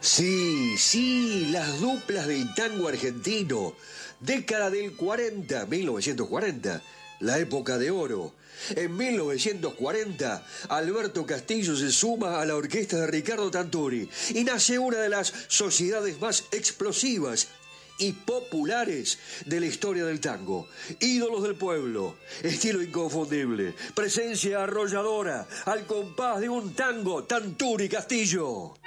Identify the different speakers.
Speaker 1: Sí, las duplas del tango argentino. Década del 40, 1940, la época de oro. En 1940, Alberto Castillo se suma a la orquesta de Ricardo Tanturi y nace una de las sociedades más explosivas y populares de la historia del tango. Ídolos del pueblo, estilo inconfundible, presencia arrolladora, al compás de un tango, Tanturi Castillo.